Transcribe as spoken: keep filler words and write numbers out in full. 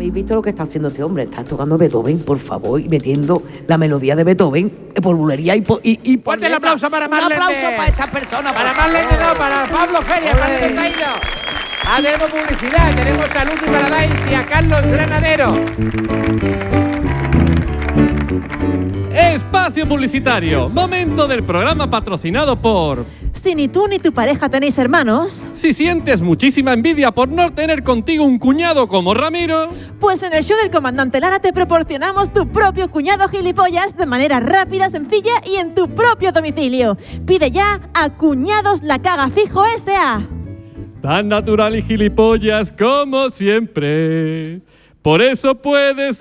¿habéis visto lo que está haciendo este hombre? Está tocando Beethoven, por favor, y metiendo la melodía de Beethoven por bulería y por, y, y por Fuerte el letra. aplauso para Marlene. Un aplauso para estas personas. Para por Marlene, favor. no, para Pablo Feria, para Ole. el Taíno. Ah, tenemos publicidad, tenemos a Lucy Paradise y a Carlos Granadero. Espacio publicitario. Momento del programa patrocinado por... Si ni tú ni tu pareja tenéis hermanos, Si sientes muchísima envidia por no tener contigo un cuñado como Ramiro, pues en el show del Comandante Lara te proporcionamos tu propio cuñado gilipollas de manera rápida, sencilla y en tu propio domicilio. Pide ya a Cuñados La Caga Fijo S A tan natural y gilipollas como siempre. Por eso puedes